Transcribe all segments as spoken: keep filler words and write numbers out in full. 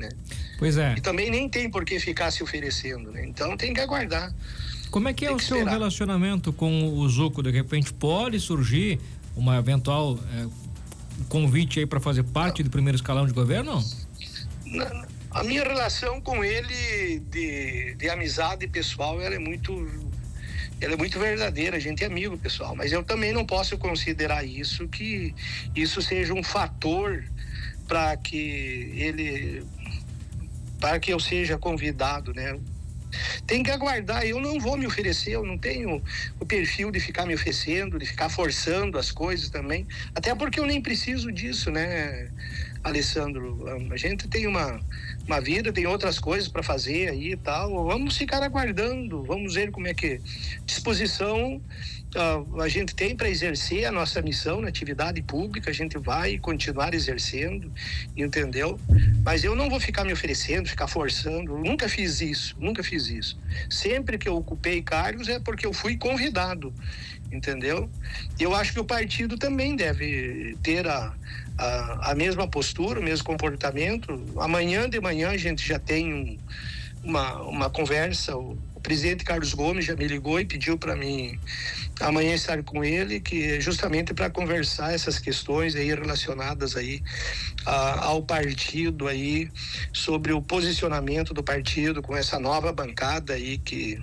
né? Pois é. E também nem tem por que ficar se oferecendo, né? Então tem que aguardar. Como é que é tem o que seu esperar. relacionamento com o Zuco? De repente pode surgir uma eventual é, convite aí para fazer parte do primeiro escalão de governo? Na, a minha relação com ele de, de amizade pessoal, ela é muito ela é muito verdadeira, a gente é amigo, pessoal, mas eu também não posso considerar isso, que isso seja um fator para que ele para que eu seja convidado, né? Tem que aguardar, eu não vou me oferecer, eu não tenho o perfil de ficar me oferecendo, de ficar forçando as coisas também, até porque eu nem preciso disso, né, Alessandro? A gente tem uma, uma vida, tem outras coisas para fazer aí e tal, vamos ficar aguardando, vamos ver como é que disposição uh, a gente tem para exercer a nossa missão na atividade pública, a gente vai continuar exercendo, entendeu? Mas eu não vou ficar me oferecendo, ficar forçando, eu nunca fiz isso, nunca fiz isso. Sempre que eu ocupei cargos é porque eu fui convidado, entendeu? Eu acho que o partido também deve ter a, a, a mesma postura, o mesmo comportamento. Amanhã de manhã a gente já tem um, uma, uma conversa, o, o presidente Carlos Gomes já me ligou e pediu para mim amanhã estar com ele, que justamente para conversar essas questões aí relacionadas aí a, ao partido aí, sobre o posicionamento do partido com essa nova bancada aí que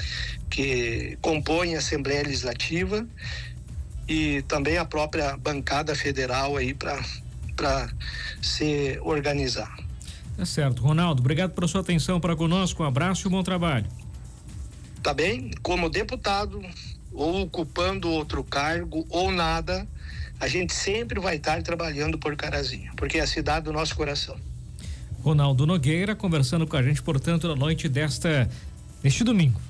que compõe a Assembleia Legislativa e também a própria bancada federal aí para para se organizar. Tá certo. Ronaldo, obrigado pela sua atenção para conosco, um abraço e um bom trabalho. Tá bem? Como deputado, ou ocupando outro cargo, ou nada, a gente sempre vai estar trabalhando por Carazinho, porque é a cidade do nosso coração. Ronaldo Nogueira conversando com a gente, portanto, na noite desta, deste domingo.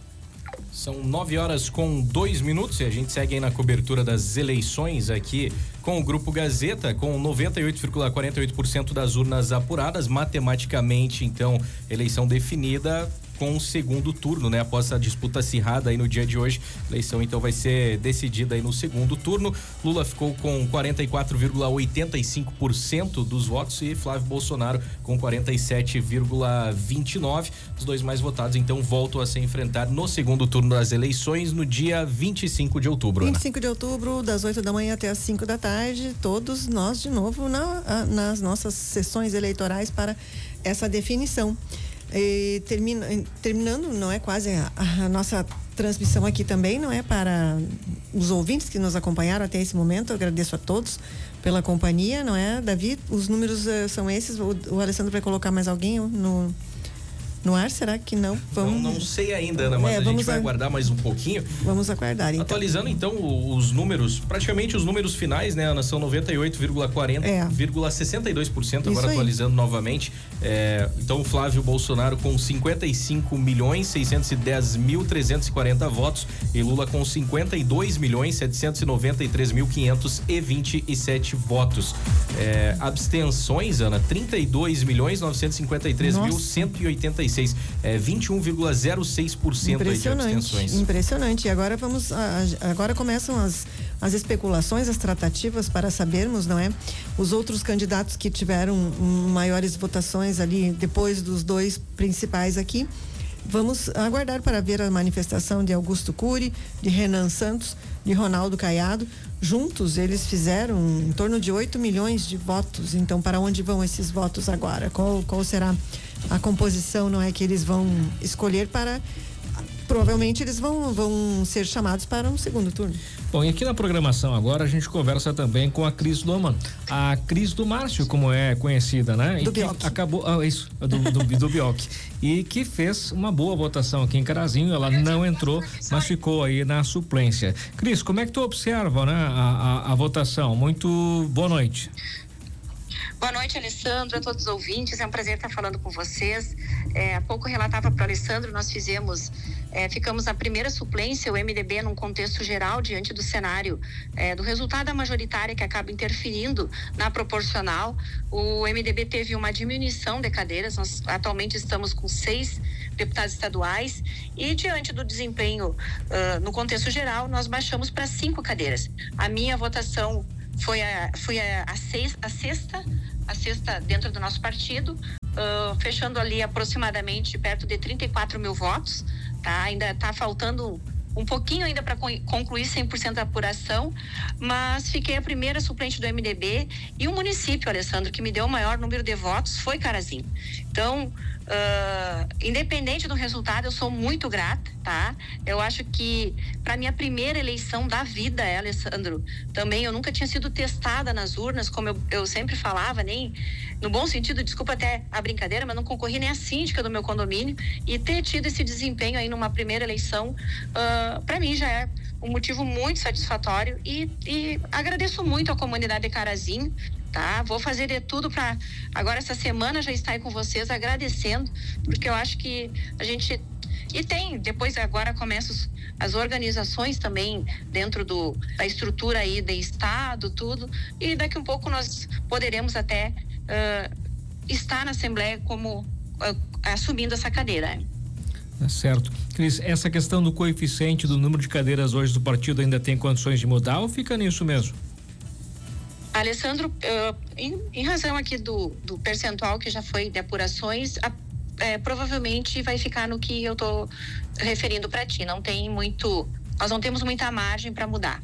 São nove horas com dois minutos e a gente segue aí na cobertura das eleições aqui com o Grupo Gazeta, com noventa e oito vírgula quarenta e oito por cento das urnas apuradas, matematicamente, então, eleição definida com o segundo turno, né? Após a disputa acirrada aí no dia de hoje, a eleição então vai ser decidida aí no segundo turno. Lula ficou com quarenta e quatro vírgula oitenta e cinco por cento dos votos e Flávio Bolsonaro com quarenta e sete vírgula vinte e nove por cento. Os dois mais votados então voltam a se enfrentar no segundo turno das eleições no dia vinte e cinco de outubro. vinte e cinco de outubro, das oito da manhã até as cinco da tarde, todos nós de novo na, nas nossas sessões eleitorais para essa definição. E termina, terminando, não é quase a, a nossa transmissão aqui também, não é, para os ouvintes que nos acompanharam até esse momento. Eu agradeço a todos pela companhia, não é, Davi? Os números uh, são esses. O, o Alessandro vai colocar mais alguém no no ar, será que não? Vamos... Não, não sei ainda, Ana, mas é, a gente vai a... aguardar mais um pouquinho. Vamos aguardar, então. Atualizando, então, os números, praticamente os números finais, né, Ana, são noventa e oito vírgula quarenta, é. sessenta e dois por cento, agora atualizando novamente. É, então, o Flávio Bolsonaro com cinquenta e cinco milhões seiscentos e dez mil trezentos e quarenta votos e Lula com cinquenta e dois milhões setecentos e noventa e três mil quinhentos e vinte e sete votos. É, abstenções, Ana, trinta e dois milhões novecentos e cinquenta e três mil cento e oitenta e seis, é, vinte e um vírgula zero seis por cento aí de abstenções. Impressionante. E agora vamos, a, a, agora começam as, as especulações, as tratativas para sabermos, não é? Os outros candidatos que tiveram um, maiores votações ali depois dos dois principais aqui. Vamos aguardar para ver a manifestação de Augusto Cury, de Renan Santos, de Ronaldo Caiado. Juntos eles fizeram em torno de oito milhões de votos. Então, para onde vão esses votos agora? Qual, qual será a composição, não é, que eles vão escolher para... Provavelmente eles vão, vão ser chamados para um segundo turno. Bom, e aqui na programação agora a gente conversa também com a Cris Doman, a Cris do Márcio, como é conhecida, né? Do e Bioc. Acabou, ah, isso, do, do, do Bioc. E que fez uma boa votação aqui em Carazinho, ela não entrou, mas ficou aí na suplência. Cris, como é que tu observa, né, a, a, a votação? Muito boa noite. Boa noite, Alessandro, a todos os ouvintes, é um prazer estar falando com vocês. É, há pouco relatava para o Alessandro, nós fizemos, é, ficamos na primeira suplência, o M D B num contexto geral, diante do cenário é, do resultado da majoritária que acaba interferindo na proporcional. O M D B teve uma diminuição de cadeiras, nós atualmente estamos com seis deputados estaduais e diante do desempenho uh, no contexto geral, nós baixamos para cinco cadeiras. A minha votação foi a, foi a, a, seis, a sexta, a sexta dentro do nosso partido, uh, fechando ali aproximadamente perto de trinta e quatro mil votos, tá? Ainda está faltando um pouquinho ainda para concluir cem por cento da apuração, mas fiquei a primeira suplente do M D B e o município, Alessandro, que me deu o maior número de votos foi Carazinho. Então, uh, independente do resultado, eu sou muito grata, tá? Eu acho que para minha primeira eleição da vida, é, Alessandro, também eu nunca tinha sido testada nas urnas, como eu, eu sempre falava, nem no bom sentido, desculpa até a brincadeira, mas não concorri nem a síndica do meu condomínio, e ter tido esse desempenho aí numa primeira eleição, uh, para mim já é um motivo muito satisfatório e, e agradeço muito à comunidade de Carazinho, tá? Vou fazer de tudo para agora essa semana já estar aí com vocês agradecendo, porque eu acho que a gente e tem, depois agora começam as organizações também dentro do, da estrutura aí de estado, tudo, e daqui um pouco nós poderemos até uh, estar na Assembleia como uh, assumindo essa cadeira. Tá certo. Cris, essa questão do coeficiente do número de cadeiras hoje do partido ainda tem condições de mudar ou fica nisso mesmo? Alessandro, uh, em, em razão aqui do, do percentual que já foi de apurações, a, é, provavelmente vai ficar no que eu tô referindo para ti. Não tem muito, nós não temos muita margem para mudar.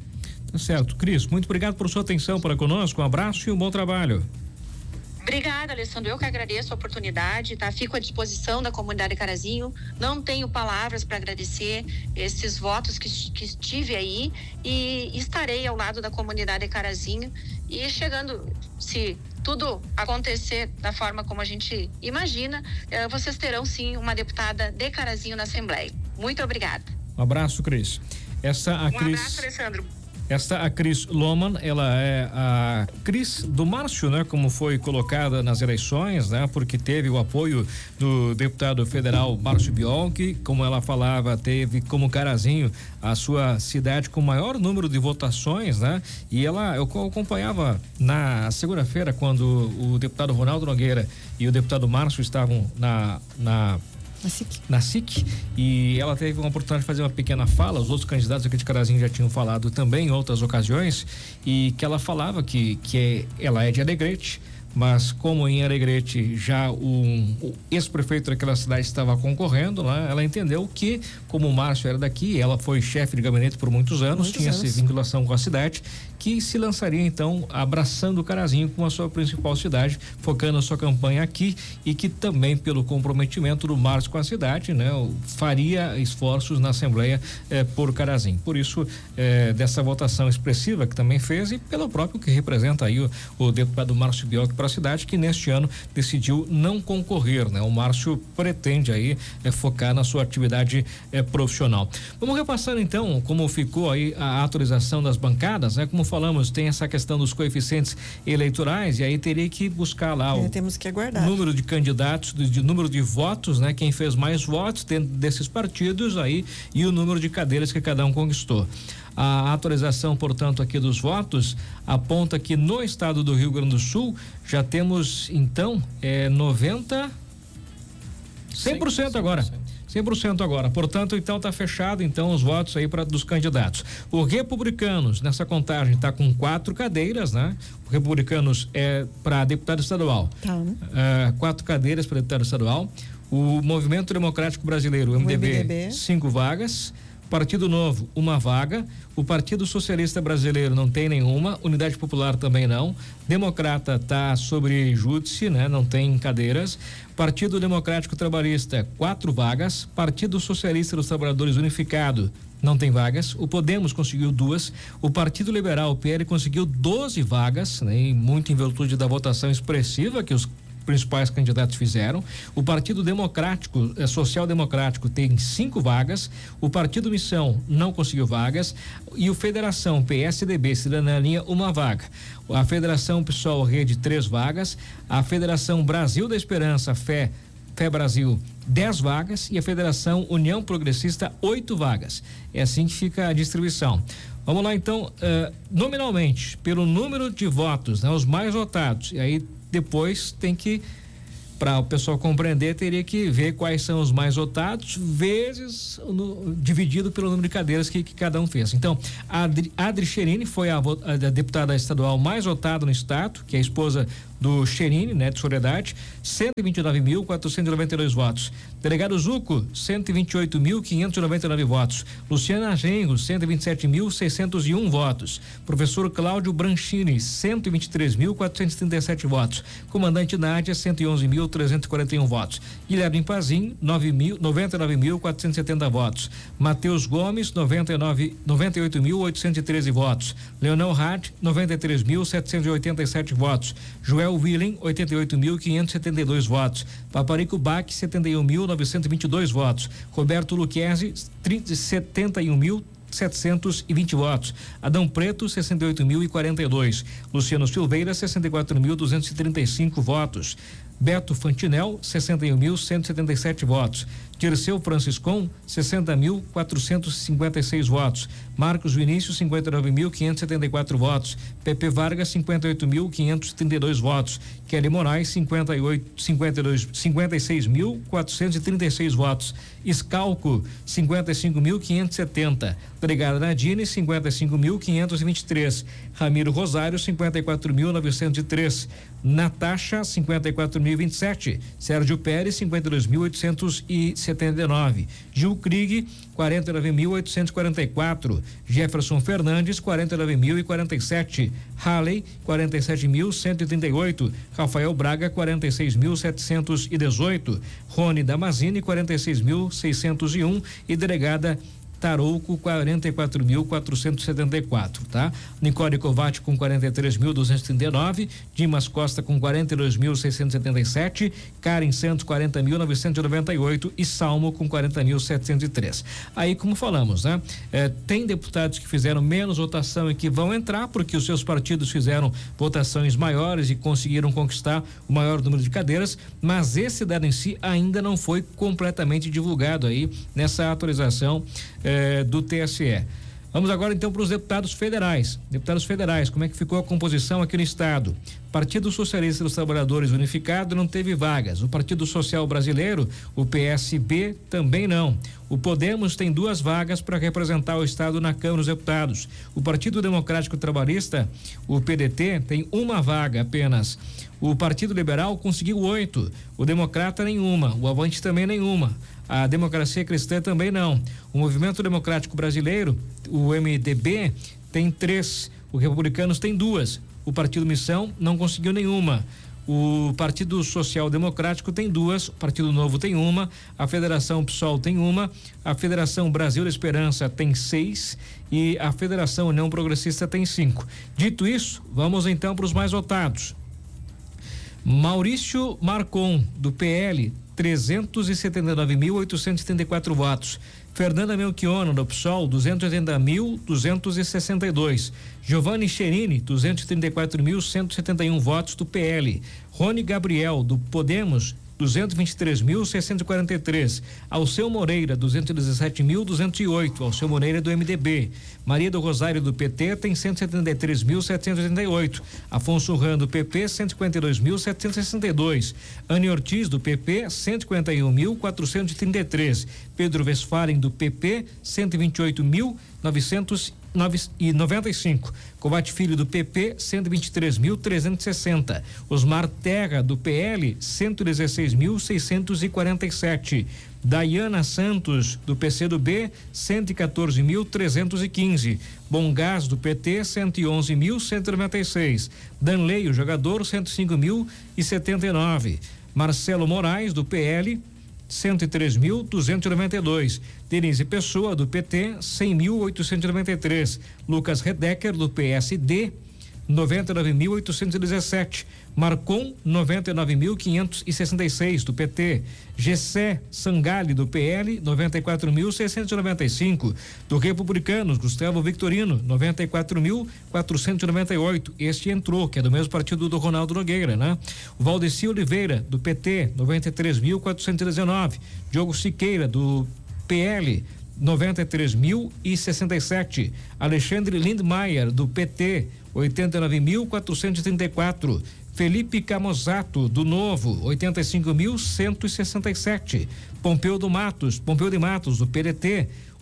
Tá certo. Cris, muito obrigado por sua atenção para conosco. Um abraço e um bom trabalho. Obrigada, Alessandro. Eu que agradeço a oportunidade, tá? Fico à disposição da comunidade Carazinho. Não tenho palavras para agradecer esses votos que, que estive aí e estarei ao lado da comunidade Carazinho e chegando, se tudo acontecer da forma como a gente imagina, eh, vocês terão sim uma deputada de Carazinho na Assembleia. Muito obrigada. Um abraço, Cris. Essa a um Cris... abraço, Alessandro. Esta a Cris Lohmann, ela é a Cris do Márcio, né? Como foi colocada nas eleições, né? Porque teve o apoio do deputado federal Márcio Biolchi, como ela falava, teve como Carazinho a sua cidade com o maior número de votações, né? E ela, eu acompanhava na segunda-feira quando o deputado Ronaldo Nogueira e o deputado Márcio estavam na, na Na S I C. Na S I C, e ela teve uma oportunidade de fazer uma pequena fala. Os outros candidatos aqui de Carazinho já tinham falado também em outras ocasiões, e que ela falava que, que ela é de Alegrete, mas como em Alegrete já um, o ex-prefeito daquela cidade estava concorrendo lá, ela entendeu que, como o Márcio era daqui, ela foi chefe de gabinete por muitos anos, muitos tinha anos. essa vinculação com a cidade, que se lançaria então abraçando o Carazinho como a sua principal cidade, focando a sua campanha aqui, e que também pelo comprometimento do Márcio com a cidade, né, faria esforços na Assembleia eh, por Carazinho. Por isso, eh, dessa votação expressiva que também fez, e pelo próprio que representa aí o, o deputado Márcio Biolchi para a cidade, que neste ano decidiu não concorrer, né? O Márcio pretende aí eh, focar na sua atividade eh, profissional. Vamos repassando então como ficou aí a atualização das bancadas, né? Como falamos, tem essa questão dos coeficientes eleitorais, e aí teria que buscar lá É, o temos que aguardar. número de candidatos, de, de número de votos, né? Quem fez mais votos dentro desses partidos aí, e o número de cadeiras que cada um conquistou. A atualização, portanto, aqui dos votos aponta que no estado do Rio Grande do Sul já temos então é, noventa, cem por cento agora. cem por cento agora. Portanto, então tá fechado então os votos aí para dos candidatos. O Republicanos nessa contagem tá com quatro cadeiras, né? O Republicanos é para deputado estadual. Tá. Uh, quatro cadeiras para deputado estadual. O Movimento Democrático Brasileiro, o M D B, M D B, cinco vagas. Partido Novo, uma vaga. O Partido Socialista Brasileiro não tem nenhuma. Unidade Popular também não. Democrata tá sobre júdice, né? Não tem cadeiras. Partido Democrático Trabalhista, quatro vagas. Partido Socialista dos Trabalhadores Unificado, não tem vagas. O Podemos conseguiu duas. O Partido Liberal, o P L, conseguiu doze vagas, né? E muito em virtude da votação expressiva que os principais candidatos fizeram. O Partido Democrático, eh, Social Democrático, tem cinco vagas. O Partido Missão não conseguiu vagas, e o Federação P S D B, Cidadania, uma vaga. A Federação Pessoal Rede, três vagas. A Federação Brasil da Esperança, Fé Fé Brasil, dez vagas, e a Federação União Progressista, oito vagas. É assim que fica a distribuição. Vamos lá então, uh, nominalmente, pelo número de votos, né, os mais votados, e aí depois tem que, para o pessoal compreender, teria que ver quais são os mais votados, vezes no, dividido pelo número de cadeiras que, que cada um fez. Então, a Adri, Adri Cherini foi a, a deputada estadual mais votada no estado, que é a esposa do Cherini, né, de Soledade, cento e vinte e nove mil quatrocentos e noventa e dois votos. Delegado Zuco, cento e vinte e oito mil quinhentos e noventa e nove votos. Luciana Genro, cento e vinte e sete mil seiscentos e um votos. Professor Cláudio Branchini, cento e vinte e três mil quatrocentos e trinta e sete votos. Comandante Nádia, cento e onze mil trezentos e quarenta e um votos. Guilherme Pazin, noventa e nove mil quatrocentos e setenta votos. Matheus Gomes, noventa e nove, noventa e oito mil oitocentos e treze votos. Leonel Hart, noventa e três mil setecentos e oitenta e sete votos. Joel Willen, oitenta e oito mil quinhentos e setenta e dois votos. Paparico Bach, setenta e um mil novecentos e vinte e dois votos. Roberto Luquezzi, setenta e um mil setecentos e vinte votos. Adão Preto, sessenta e oito mil e quarenta e dois. Luciano Silveira, sessenta e quatro mil duzentos e trinta e cinco votos. Beto Fantinel, sessenta e um mil cento e setenta e sete votos. Dirceu Franciscon, sessenta mil quatrocentos e cinquenta e seis votos. Marcos Vinícius, cinquenta e nove mil quinhentos e setenta e quatro votos. Pepe Vargas, cinquenta e oito mil quinhentos e trinta e dois votos. Kelly Moraes, cinquenta e oito, cinquenta e dois, cinquenta e seis mil quatrocentos e trinta e seis votos. Escalco, cinquenta e cinco mil quinhentos e setenta. Delegada Nadine, cinquenta e cinco mil quinhentos e vinte e três. Ramiro Rosário, cinquenta e quatro mil novecentos e três. Natasha, cinquenta e quatro mil e vinte e sete. Sérgio Pérez, cinquenta e dois mil oitocentos e setenta e nove. Gil Krieg, quarenta e nove mil oitocentos e quarenta e quatro. Jefferson Fernandes, quarenta e nove mil e quarenta e sete. Halley, quarenta e sete mil cento e trinta e oito. Rafael Braga, quarenta e seis mil setecentos e dezoito. Rony Damasini, quarenta e seis mil seiscentos e um. E delegada Tarouco, quarenta e quatro mil quatrocentos e setenta e quatro, tá? Nicole Covatti com quarenta e três mil duzentos e trinta e nove, Dimas Costa com quarenta e dois mil seiscentos e setenta e sete, Karen Santos quarenta mil novecentos e noventa e oito e Salmo com quarenta mil setecentos e três. Aí, como falamos, né? É, tem deputados que fizeram menos votação e que vão entrar porque os seus partidos fizeram votações maiores e conseguiram conquistar o maior número de cadeiras, mas esse dado em si ainda não foi completamente divulgado aí nessa atualização Eh, do T S E. Vamos agora então para os deputados federais. Deputados federais, como é que ficou a composição aqui no estado? Partido Socialista dos Trabalhadores Unificado não teve vagas. O Partido Social Brasileiro, o P S B, também não. O Podemos tem duas vagas para representar o estado na Câmara dos Deputados. O Partido Democrático Trabalhista, o P D T, tem uma vaga apenas. O Partido Liberal conseguiu oito. O Democrata nenhuma. O Avante também nenhuma. A Democracia Cristã também não. O Movimento Democrático Brasileiro, o M D B, tem três. O Republicanos tem duas. O Partido Missão não conseguiu nenhuma. O Partido Social Democrático tem duas, o Partido Novo tem uma, a Federação PSOL tem uma, a Federação Brasil da Esperança tem seis e a Federação União Progressista tem cinco. Dito isso, vamos então para os mais votados. Maurício Marcon, do P L, trezentos e setenta e nove mil oitocentos e trinta e quatro votos. Fernanda Melchiona, do PSOL, duzentos e oitenta mil duzentos e sessenta e dois. Giovanni Cherini, duzentos e trinta e quatro mil cento e setenta e um votos do P L. Rony Gabriel, do Podemos, duzentos e vinte e três mil seiscentos e quarenta e três. Alceu Moreira, duzentos e dezessete mil duzentos e oito. Alceu Moreira, do M D B. Maria do Rosário, do P T, tem cento e setenta e três mil setecentos e oitenta e oito. Afonso Ran, do P P, cento e cinquenta e dois mil setecentos e sessenta e dois. Anne Ortiz, do P P, cento e cinquenta e um mil quatrocentos e trinta e três. Pedro Westphalen, do P P, cento e vinte e oito mil novecentos e noventa e cinco. Covatti Filho, do P P, cento e vinte e três mil trezentos e sessenta. Osmar Terra, do P L, cento e dezesseis mil seiscentos e quarenta e sete. Dayana Santos, do P C do B, cento e quatorze mil trezentos e quinze. Bom Gás, do P T, cento e onze mil cento e noventa e seis. Danley, o jogador, cento e cinco mil e setenta e nove. Marcelo Moraes, do P L, cento e três mil duzentos e noventa e dois. Denise Pessoa, do P T, cem mil oitocentos e noventa e três. Lucas Redecker, do P S D, noventa e nove mil oitocentos e dezessete. Marcon, noventa e nove mil quinhentos e sessenta e seis, do P T. Gessé Sangali, do P L, noventa e quatro mil seiscentos e noventa e cinco. Do Republicanos, Gustavo Victorino, noventa e quatro mil quatrocentos e noventa e oito. Este entrou, que é do mesmo partido do Ronaldo Nogueira, né? O Valdeci Oliveira, do P T, noventa e três mil quatrocentos e dezenove. Diogo Siqueira, do P L, noventa e três mil e sessenta e sete. Alexandre Lindmeier, do P T, oitenta e nove mil quatrocentos e trinta e quatro. Felipe Camozato, do Novo, oitenta e cinco mil cento e sessenta e sete. Pompeu do Matos, Pompeu de Matos, do P D T,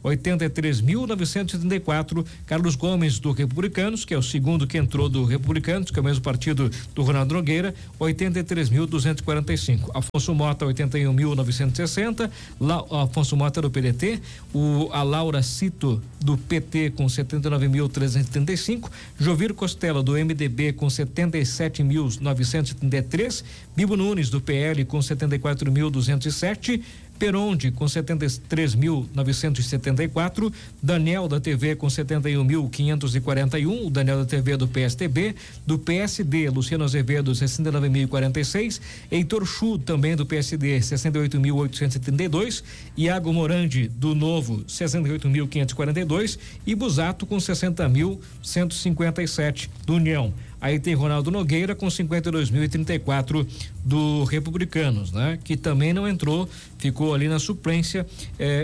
oitenta e três mil novecentos e setenta e quatro. Carlos Gomes, do Republicanos, que é o segundo que entrou do Republicanos, que é o mesmo partido do Ronaldo Nogueira, oitenta e três mil duzentos e quarenta e cinco. Afonso Mota, oitenta e um mil novecentos e sessenta. La, Afonso Mota do P D T, o a Laura Cito do P T com setenta e nove mil trezentos e setenta e cinco. Jovir Costela do M D B com setenta e sete mil novecentos e setenta e três. Bibo Nunes do P L com setenta e quatro mil duzentos e sete. Peronde com setenta e três mil novecentos e setenta e quatro, Daniel da T V com setenta e um mil quinhentos e quarenta e um, o Daniel da T V do P S T B, do P S D, Luciano Azevedo sessenta e nove mil e quarenta e seis, Heitor Chu também do P S D sessenta e oito mil oitocentos e setenta e dois, Iago Morandi do Novo sessenta e oito mil quinhentos e quarenta e dois e Busato com sessenta mil cento e cinquenta e sete do União. Aí tem Ronaldo Nogueira com cinquenta e dois mil e trinta e quatro do Republicanos, né? Que também não entrou, ficou ali na suplência, é,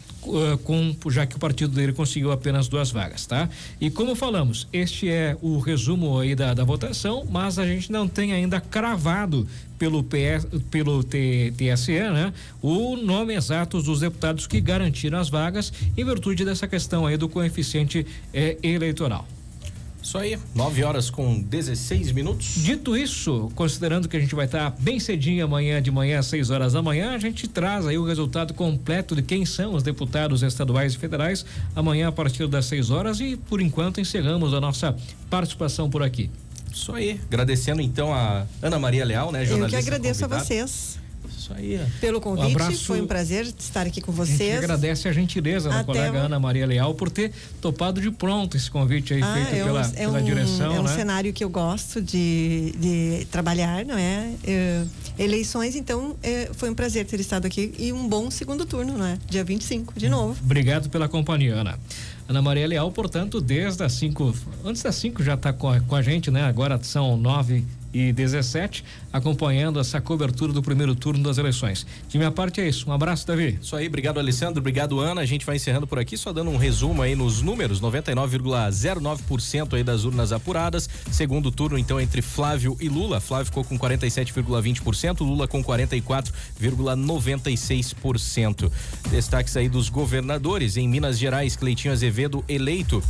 com, já que o partido dele conseguiu apenas duas vagas, tá? E como falamos, este é o resumo aí da, da votação, mas a gente não tem ainda cravado pelo P S, pelo T S E, né? O nome exato dos deputados que garantiram as vagas em virtude dessa questão aí do coeficiente é, eleitoral. Isso aí, nove horas com dezesseis minutos. Dito isso, considerando que a gente vai estar bem cedinho amanhã de manhã, às seis horas da manhã, a gente traz aí o resultado completo de quem são os deputados estaduais e federais amanhã a partir das seis horas e por enquanto encerramos a nossa participação por aqui. Isso aí, agradecendo então a Ana Maria Leal, né, jornalista. Eu que agradeço convidada. a vocês. Isso aí. Pelo convite, um abraço, foi um prazer estar aqui com vocês. A gente agradece a gentileza da colega Ana Maria Leal por ter topado de pronto esse convite aí ah, feito é um, pela, é pela um, direção. É um né? cenário que eu gosto de, de trabalhar, não é? é eleições, então é, foi um prazer ter estado aqui e um bom segundo turno, não é? Dia vinte e cinco, de novo. Obrigado pela companhia, Ana. Ana Maria Leal, portanto, desde as cinco, antes das cinco já está com, com a gente, né? Agora são nove e dezessete, acompanhando essa cobertura do primeiro turno das eleições. De minha parte é isso. Um abraço, Davi. Isso aí, obrigado, Alessandro, obrigado, Ana. A gente vai encerrando por aqui, só dando um resumo aí nos números: noventa e nove vírgula zero nove por cento aí das urnas apuradas. Segundo turno, então, entre Flávio e Lula. Flávio ficou com quarenta e sete vírgula vinte por cento, Lula com quarenta e quatro vírgula noventa e seis por cento. Destaques aí dos governadores. Em Minas Gerais, Cleitinho Azevedo eleito.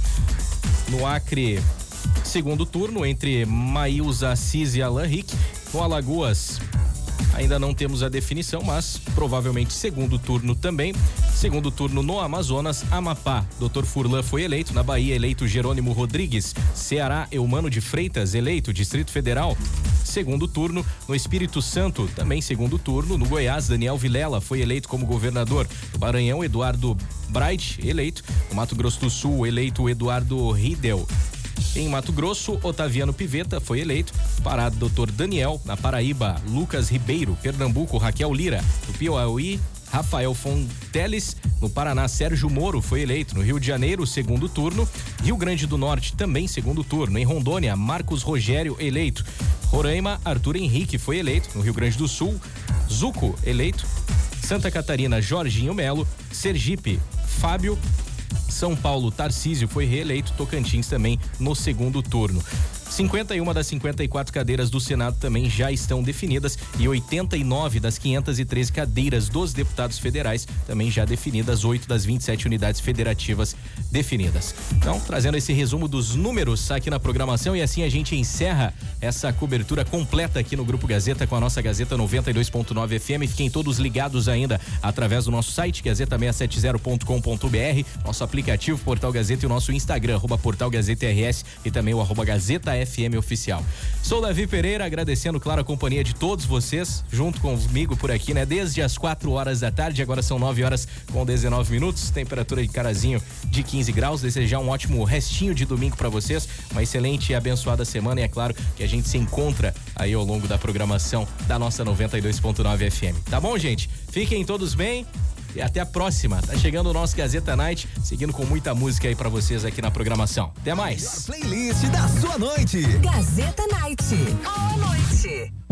No Acre, segundo turno entre Maílza Assis e Alan Rick. No Alagoas, ainda não temos a definição, mas provavelmente segundo turno também. Segundo turno no Amazonas, Amapá, doutor Furlan foi eleito. Na Bahia, eleito Jerônimo Rodrigues. Ceará, Eumano de Freitas, eleito. Distrito Federal, segundo turno. No Espírito Santo, também segundo turno. No Goiás, Daniel Vilela foi eleito como governador. No Maranhão, Eduardo Bright, eleito. No Mato Grosso do Sul, eleito Eduardo Riedel. Em Mato Grosso, Otaviano Piveta foi eleito. Pará, doutor Daniel. Na Paraíba, Lucas Ribeiro. Pernambuco, Raquel Lira. No Piauí, Rafael Fonteles. No Paraná, Sérgio Moro foi eleito. No Rio de Janeiro, segundo turno. Rio Grande do Norte, também segundo turno. Em Rondônia, Marcos Rogério eleito. Roraima, Arthur Henrique foi eleito. No Rio Grande do Sul, Zuco eleito. Santa Catarina, Jorginho Melo. Sergipe, Fábio. São Paulo, Tarcísio foi reeleito. Tocantins também no segundo turno. cinquenta e uma das cinquenta e quatro cadeiras do Senado também já estão definidas e oitenta e nove das quinhentas e treze cadeiras dos deputados federais também já definidas, oito das vinte e sete unidades federativas definidas. Então, trazendo esse resumo dos números aqui na programação, e assim a gente encerra essa cobertura completa aqui no Grupo Gazeta com a nossa Gazeta noventa e dois ponto nove F M. Fiquem todos ligados ainda através do nosso site gazeta seiscentos e setenta ponto com ponto br, nosso aplicativo Portal Gazeta e o nosso Instagram, arroba Portal Gazeta R S, e também o arroba Gazeta F M Oficial. Sou Davi Pereira, agradecendo, claro, a companhia de todos vocês, junto comigo por aqui, né? Desde as quatro horas da tarde, agora são nove horas com dezenove minutos, temperatura de Carazinho de quinze graus. Desejar um ótimo restinho de domingo para vocês, uma excelente e abençoada semana, e é claro que a gente se encontra aí ao longo da programação da nossa noventa e dois ponto nove F M. Tá bom, gente? Fiquem todos bem e até a próxima. Tá chegando o nosso Gazeta Night, seguindo com muita música aí pra vocês aqui na programação. Até mais. Playlist da sua noite. Gazeta Night. Boa noite.